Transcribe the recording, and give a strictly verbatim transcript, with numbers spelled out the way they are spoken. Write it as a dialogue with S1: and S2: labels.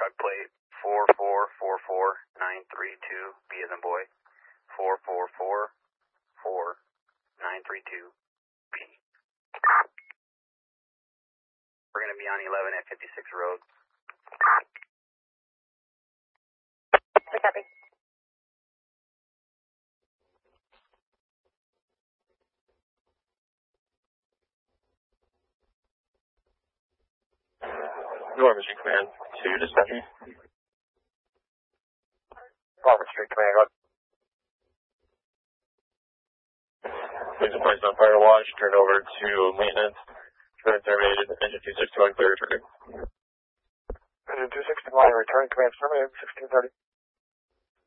S1: Truck plate four four four four nine three two, B as in boy, four four four four nine three two, B. We're going to be on eleven at fifty-six Road.
S2: Copy.
S3: North Street Command to dispatcher.
S4: North Street Command, go.
S3: Please advise on fire watch, turn over to maintenance. Turn terminated, engine two sixty-one, clear return.
S4: Engine two sixty-one, return, command terminated, sixteen thirty.